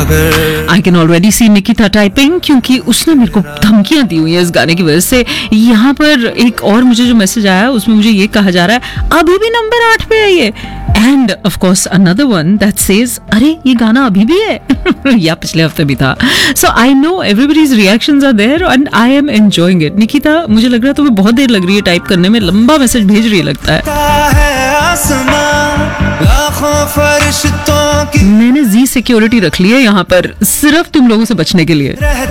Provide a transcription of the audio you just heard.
I can already C Nikita typing, क्योंकि उसने मेरे को धमकियां दी हुई है इस गाने की वजह से। यहाँ पर एक और मुझे जो मैसेज आया उसमें मुझे ये कहा जा रहा है अभी भी नंबर 8 पे है ये। End of course another one that says अरे ये गाना अभी भी है या पिछले हफ्ते भी था। सो I know everybody's reactions are there and I am enjoying it. Nikita, मुझे लग रहा है तुम्हें बहुत देर लग रही है टाइप करने में, लंबा मैसेज भेज रही है लगता है। मैंने जी सिक्योरिटी रख ली है यहाँ पर सिर्फ तुम लोगों से बचने के लिए।